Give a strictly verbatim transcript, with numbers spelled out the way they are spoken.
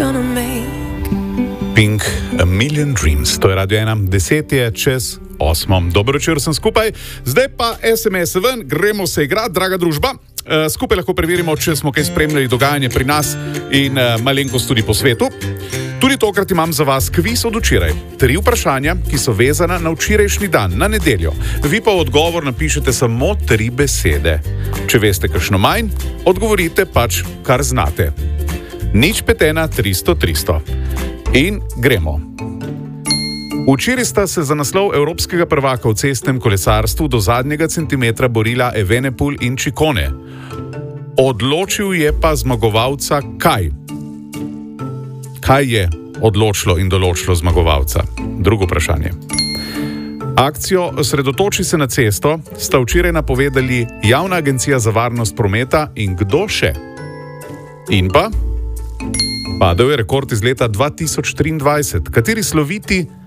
Pink, A Million Dreams. To je Radio ena, deset je čez osmom. Dobro večer, sem skupaj. Zdaj pa es em es ven, gremo se igrati, draga družba. Uh, skupaj lahko preverimo, če smo kaj spremljali dogajanje pri nas in uh, malenkost tudi po svetu. Tudi tokrat imam za vas kviz od včeraj. Tri vprašanja, ki so vezana na včerajšnji dan, na nedeljo. Vi pa v odgovor napišete samo tri besede. Če veste kakšno manj, odgovorite pač, kar znate. Nič pet ena tristo tristo. In gremo. Včeraj sta se za naslov evropskega prvaka v cestnem kolesarstvu do zadnjega centimetra borila Evenepoel in Ciccone. Odločil je pa zmagovalca kaj? Kaj je odločilo in določilo zmagovalca? Drugo vprašanje. Akcijo Osredotoči se na cesto sta včeraj napovedali Javna agencija za varnost prometa in kdo še? In pa? Padel je rekord iz leta dva tisoč triindvajset. Kateri sloviti